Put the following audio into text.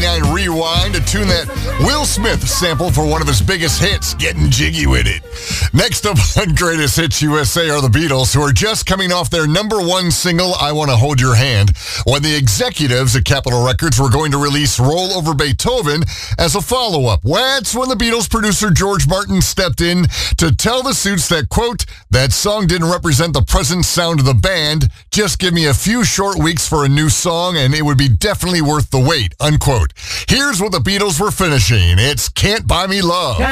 1989 Rewind, a tune that Will Smith sampled for one of his biggest hits, Getting Jiggy With It. Next up on Greatest Hits USA are the Beatles, who are just coming off their #1 single, I Want to Hold Your Hand, when the executives at Capitol Records were going to release Roll Over Beethoven as a follow-up. That's when the Beatles producer George Martin stepped in to tell the Suits that, quote, that song didn't represent the present sound of the band. Just give me a few short weeks for a new song and it would be definitely worth the wait, unquote. Here's what the Beatles were finishing. It's Can't Buy Me Love.